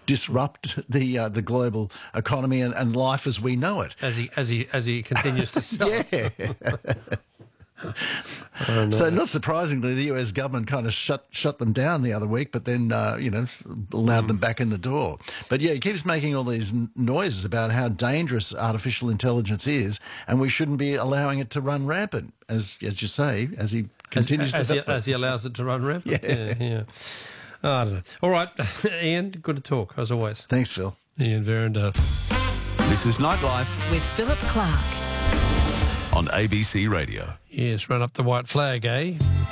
disrupt the global economy and life as we know it. As he continues to start. Yeah. So not surprisingly, the US government kind of shut them down the other week, but then, allowed them back in the door. But yeah, he keeps making all these noises about how dangerous artificial intelligence is, and we shouldn't be allowing it to run rampant, as you say, as he continues as he allows it to run rampant. Yeah. Oh, I don't know. All right, Ian, good to talk, as always. Thanks, Phil. Ian Verrinder. This is Nightlife with Philip Clark on ABC Radio. Yes, run up the white flag, eh?